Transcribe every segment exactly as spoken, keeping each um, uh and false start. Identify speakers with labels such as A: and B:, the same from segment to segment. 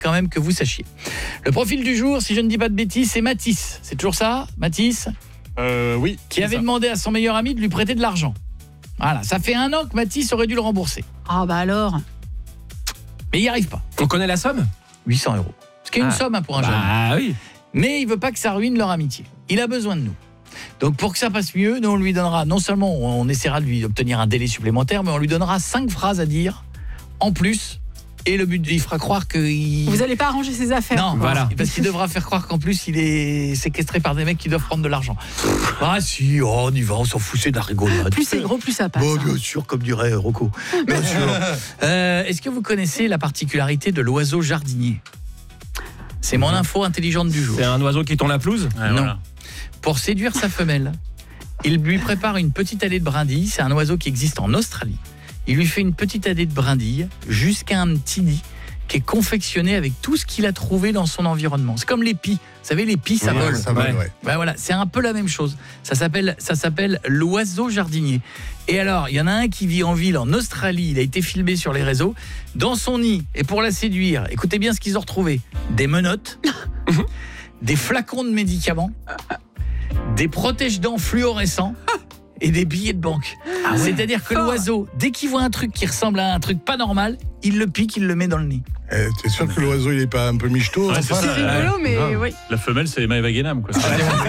A: quand même que vous sachiez. Le profil du jour, si je ne dis pas de bêtises, c'est Mathis. C'est toujours ça, Mathis ?
B: Euh, oui.
A: Qui avait
B: ça.
A: demandé à son meilleur ami de lui prêter de l'argent. Voilà, ça fait un an que Mathis aurait dû le rembourser.
C: Ah bah alors.
A: Mais il n'y arrive pas.
D: On connaît la somme ?
A: huit cents euros. Ce qui est une
D: Ah.
A: somme hein, pour un jeune.
D: Ah oui.
A: Mais il veut pas que ça ruine leur amitié. Il a besoin de nous. Donc pour que ça passe mieux, nous on lui donnera, non seulement on essaiera de lui obtenir un délai supplémentaire, mais on lui donnera cinq phrases à dire en plus. Et le but, il fera croire qu'il...
C: Vous allez pas arranger ses affaires.
A: Non,
D: Voilà.
A: parce qu'il devra faire croire qu'en plus il est séquestré par des mecs qui doivent prendre de l'argent. Ah si, oh, on y va, on s'en fout, c'est de la rigolade.
C: Plus c'est gros, plus ça passe.
A: Bon,
C: hein.
A: bien sûr, comme dirait Rocco. Bien sûr. Euh, est-ce que vous connaissez la particularité de l'oiseau jardinier ? C'est mon info intelligente du jour.
D: C'est un oiseau qui tond la pelouse ?
B: Ouais,
A: Non.
B: voilà.
A: Pour séduire sa femelle, il lui prépare une petite allée de brindilles. C'est un oiseau qui existe en Australie. Il lui fait une petite allée de brindilles jusqu'à un petit nid qui est confectionné avec tout ce qu'il a trouvé dans son environnement. C'est comme les pies. Vous savez, les pies, ça
E: Ouais,
A: vole.
E: ça vole,
D: Ouais.
E: ouais.
A: Ben voilà, c'est un peu la même chose. Ça s'appelle, ça s'appelle l'oiseau jardinier. Et alors, il y en a un qui vit en ville en Australie. Il a été filmé sur les réseaux. Dans son nid, et pour la séduire, écoutez bien ce qu'ils ont retrouvé. Des menottes, des flacons de médicaments, des protège-dents fluorescents et des billets de banque. C'est-à-dire que
C: Fort.
A: l'oiseau, dès qu'il voit un truc qui ressemble à un truc pas normal, il le pique, il le met dans le nid.
E: Eh, T'es sûr que l'oiseau, il est pas un peu michto
B: Ouais,
E: enfin,
B: c'est
C: C'est
B: ça.
C: rigolo, mais
D: grave.
C: oui.
B: La femelle, c'est Maëva Guénam, quoi.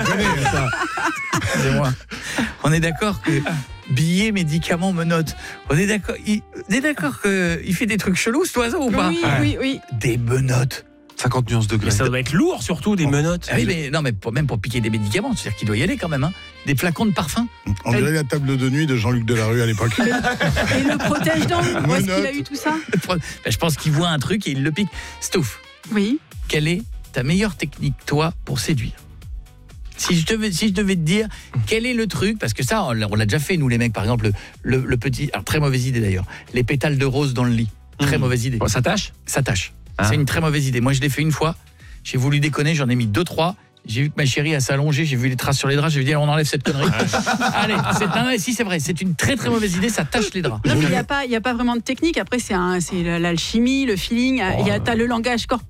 A: Excusez-moi. On est d'accord que billets, médicaments, menottes. On est d'accord, il, on est d'accord qu'il fait des trucs chelous, cet oiseau, ou pas ?
C: Oui, oui, oui.
A: Des menottes.
F: cinquante nuances de
D: Mais
F: degrés.
D: ça doit être lourd surtout, des menottes.
A: Ah oui, mais non, mais pour, même pour piquer des médicaments, c'est-à-dire qu'il doit y aller quand même. Hein. Des flacons de parfum.
E: On dirait la table de nuit de Jean-Luc Delarue à l'époque.
C: Et le protège-dents, où est-ce qu'il a
E: Menottes.
C: eu tout ça ?
A: Ben, je pense qu'il voit un truc et il le pique. Stouff,
C: Oui.
A: quelle est ta meilleure technique, toi, pour séduire ? Si je, devais, si je devais te dire, quel est le truc ? Parce que ça, on l'a, on l'a déjà fait, nous les mecs, par exemple, le, le, le petit... Alors, très mauvaise idée d'ailleurs. Les pétales de rose dans le lit. Très
D: Mmh.
A: mauvaise idée.
D: Bon, ça tâche ?
A: Ça tâche.
D: Ah.
A: C'est une très mauvaise idée. Moi, je l'ai fait une fois. J'ai voulu déconner, j'en ai mis deux, trois. J'ai vu que ma chérie, elle s'est allongée, j'ai vu les traces sur les draps, j'ai dit, on enlève cette connerie. Allez, c'est, non, mais si, c'est vrai, c'est une très très mauvaise idée, ça tâche les draps.
C: Non, mais il n'y a pas, il y a pas vraiment de technique. Après, c'est un, c'est l'alchimie, le feeling. Il y a, t'as le langage corporel.